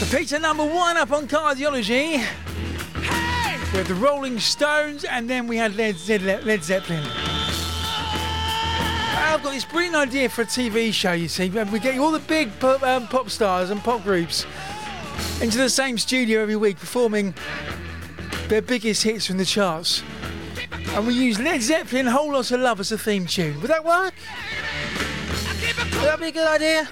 Pizza number 1 up on Cardiology. Hey! We had the Rolling Stones, and then we had Led Zeppelin. I've got this brilliant idea for a TV show, you see. We get all the big pop stars and pop groups into the same studio every week performing their biggest hits from the charts. And we use Led Zeppelin, Whole Lotta Love as a theme tune. Would that work? Would that be a good idea?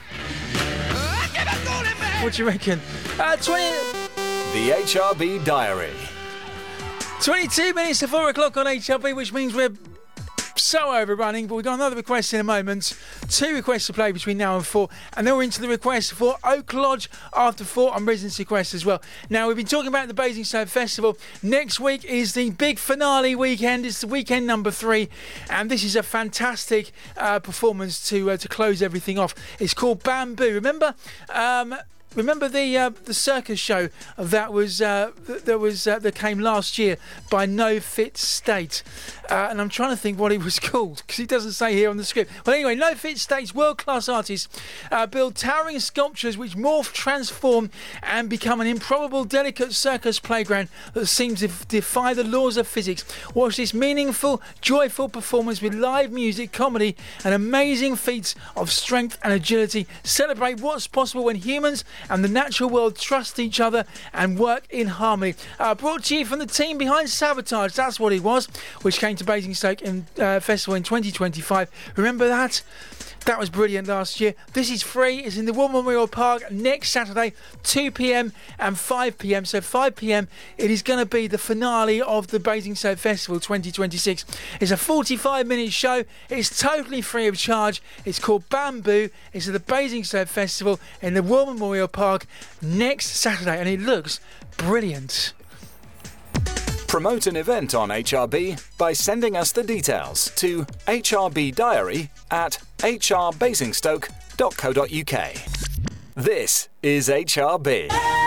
What do you reckon? The HRB Diary. 22 minutes to 4 o'clock on HRB, which means we're so overrunning, but we've got another request in a moment. 2 requests to play between now and 4, and then we're into the request for Oak Lodge after 4 and Residency Quest as well. Now, we've been talking about the Basingstoke Festival. Next week is the big finale weekend. It's the weekend number 3, and this is a fantastic performance to close everything off. It's called Bamboo. Remember the circus show that came last year by No Fit State, and I'm trying to think what it was called because it doesn't say here on the script. Well, anyway, No Fit State's world-class artists build towering sculptures which morph, transform, and become an improbable, delicate circus playground that seems to defy the laws of physics. Watch this meaningful, joyful performance with live music, comedy, and amazing feats of strength and agility. Celebrate what's possible when humans and the natural world trust each other and work in harmony. Brought to you from the team behind Sabotage, that's what it was, which came to Basingstoke Festival in 2025. Remember that? That was brilliant last year. This is free. It's in the War Memorial Park next Saturday, 2 p.m. and 5 p.m. So 5 p.m. it is going to be the finale of the Basingstoke Festival 2026. It's a 45-minute show. It's totally free of charge. It's called Bamboo. It's at the Basingstoke Festival in the War Memorial Park next Saturday, and it looks brilliant. Promote an event on HRB by sending us the details to hrbdiary@hrbasingstoke.co.uk. This is HRB.